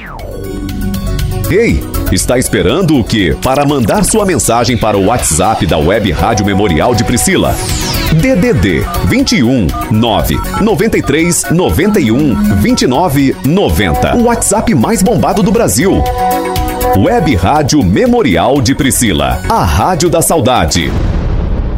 Ei, está esperando o quê? Para mandar sua mensagem para o WhatsApp da Web Rádio Memorial de Priscila. DDD 21 9 93 91 29 90. O WhatsApp mais bombado do Brasil. Web Rádio Memorial de Priscila. A Rádio da Saudade.